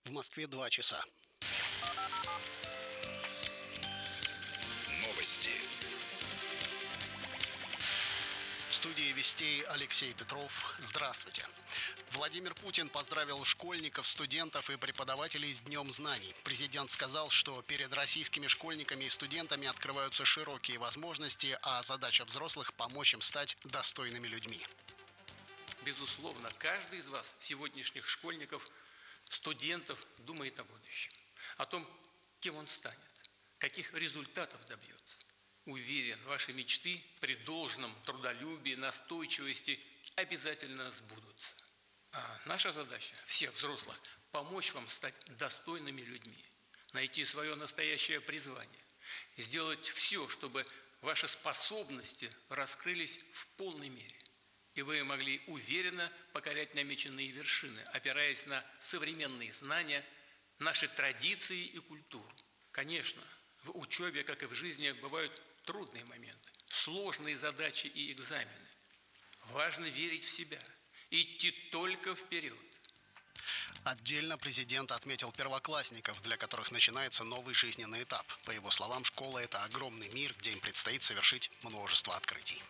В Москве 2 часа. Новости. В студии «Вестей» Алексей Петров. Здравствуйте. Владимир Путин поздравил школьников, студентов и преподавателей с Днем знаний. Президент сказал, что перед российскими школьниками и студентами открываются широкие возможности, а задача взрослых – помочь им стать достойными людьми. Безусловно, каждый из вас, сегодняшних школьников, студентов, думает о будущем, о том, кем он станет, каких результатов добьется. Уверен, ваши мечты при должном трудолюбии, настойчивости обязательно сбудутся. А наша задача, всех взрослых, помочь вам стать достойными людьми, найти свое настоящее призвание, сделать все, чтобы ваши способности раскрылись в полной мере, и вы могли уверенно покорять намеченные вершины, опираясь на современные знания, наши традиции и культуру. Конечно, в учебе, как и в жизни, бывают трудные моменты, сложные задачи и экзамены. Важно верить в себя, идти только вперед. Отдельно президент отметил первоклассников, для которых начинается новый жизненный этап. По его словам, школа – это огромный мир, где им предстоит совершить множество открытий.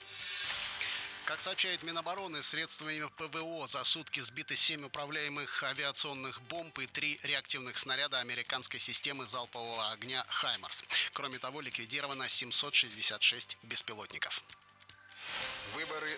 Как сообщает Минобороны, средствами ПВО за сутки сбиты 7 управляемых авиационных бомб и 3 реактивных снаряда американской системы залпового огня «Хаймарс». Кроме того, ликвидировано 766 беспилотников. Выборы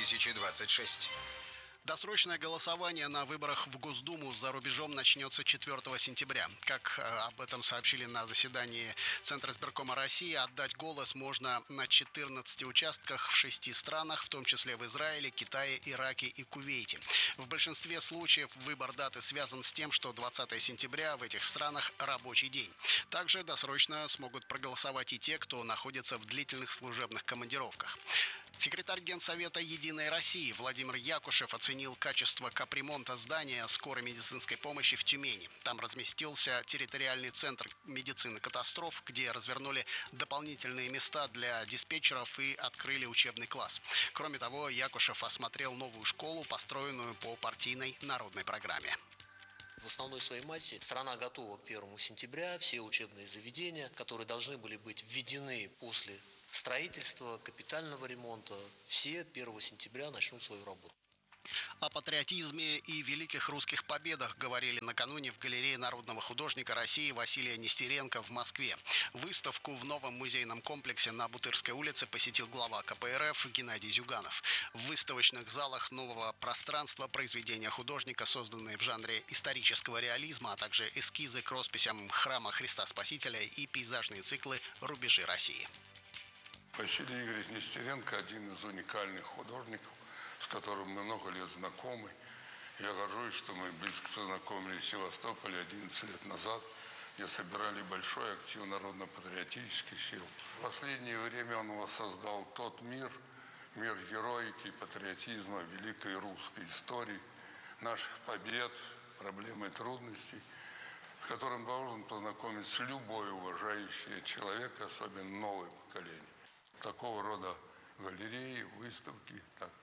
2026. Досрочное голосование на выборах в Госдуму за рубежом начнется 4 сентября. Как об этом сообщили на заседании Центра избиркома России, отдать голос можно на 14 участках в 6 странах, в том числе в Израиле, Китае, Ираке и Кувейте. В большинстве случаев выбор даты связан с тем, что 20 сентября в этих странах рабочий день. Также досрочно смогут проголосовать и те, кто находится в длительных служебных командировках. Секретарь Генсовета «Единой России» Владимир Якушев оценил качество капремонта здания скорой медицинской помощи в Тюмени. Там разместился территориальный центр медицины катастроф, где развернули дополнительные места для диспетчеров и открыли учебный класс. Кроме того, Якушев осмотрел новую школу, построенную по партийной народной программе. В основной своей массе страна готова к 1 сентября. Все учебные заведения, которые должны были быть введены после строительства, капитального ремонта, все 1 сентября начнут свою работу. О патриотизме и великих русских победах говорили накануне в галерее народного художника России Василия Нестеренко в Москве. Выставку в новом музейном комплексе на Бутырской улице посетил глава КПРФ Геннадий Зюганов. В выставочных залах нового пространства произведения художника, созданные в жанре исторического реализма, а также эскизы к росписям храма Христа Спасителя и пейзажные циклы «Рубежи России». Василий Игоревич Нестеренко – один из уникальных художников, с которым мы много лет знакомы. Я горжусь, что мы близко познакомились в Севастополе 11 лет назад, где собирали большой актив народно-патриотических сил. В последнее время он воссоздал тот мир героики, патриотизма, великой русской истории, наших побед, проблем и трудностей, с которым должен познакомиться любой уважающий человек, особенно новое поколение. Такого рода галереи, выставки,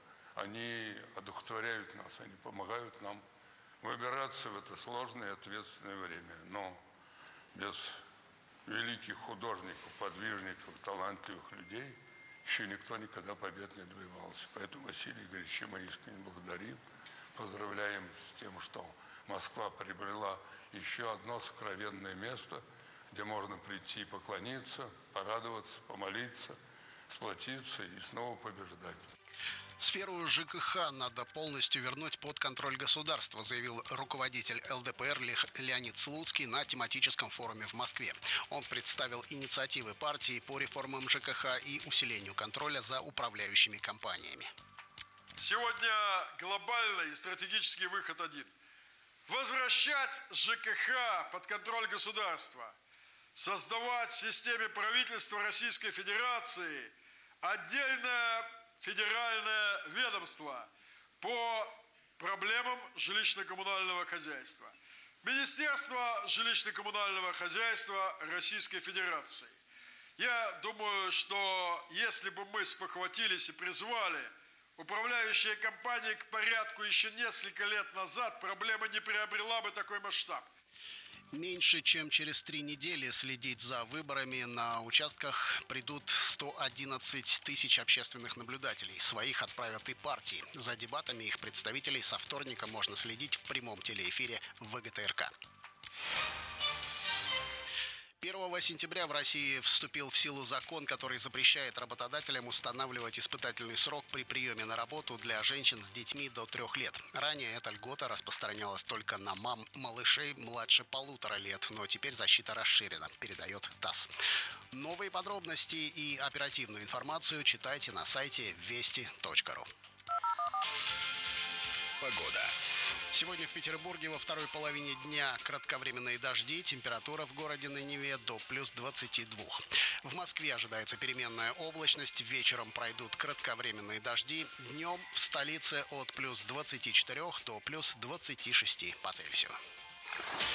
они одухотворяют нас, они помогают нам выбираться в это сложное и ответственное время. Но без великих художников, подвижников, талантливых людей еще никто никогда побед не добивался. Поэтому Василий Игоревич мы искренне благодарим, поздравляем с тем, что Москва приобрела еще одно сокровенное место, где можно прийти поклониться, порадоваться, помолиться, сплотиться и снова побеждать. Сферу ЖКХ надо полностью вернуть под контроль государства, заявил руководитель ЛДПР Леонид Слуцкий на тематическом форуме в Москве. Он представил инициативы партии по реформам ЖКХ и усилению контроля за управляющими компаниями. Сегодня глобальный и стратегический выход один. Возвращать ЖКХ под контроль государства. Создавать в системе правительства Российской Федерации отдельное федеральное ведомство по проблемам жилищно-коммунального хозяйства. Министерство жилищно-коммунального хозяйства Российской Федерации. Я думаю, что если бы мы спохватились и призвали управляющие компании к порядку еще несколько лет назад, проблема не приобрела бы такой масштаб. Меньше чем через 3 недели следить за выборами на участках придут 111 тысяч общественных наблюдателей. Своих отправят и партии. За дебатами их представителей со вторника можно следить в прямом телеэфире ВГТРК. 1 сентября в России вступил в силу закон, который запрещает работодателям устанавливать испытательный срок при приеме на работу для женщин с детьми до 3 лет. Ранее эта льгота распространялась только на малышей младше 1,5 лет, но теперь защита расширена, передает ТАСС. Новые подробности и оперативную информацию читайте на сайте вести.ру. Погода. Сегодня в Петербурге во второй половине дня кратковременные дожди. Температура в городе на Неве до плюс 22. В Москве ожидается переменная облачность. Вечером пройдут кратковременные дожди. Днем в столице от плюс 24 до плюс 26 по Цельсию.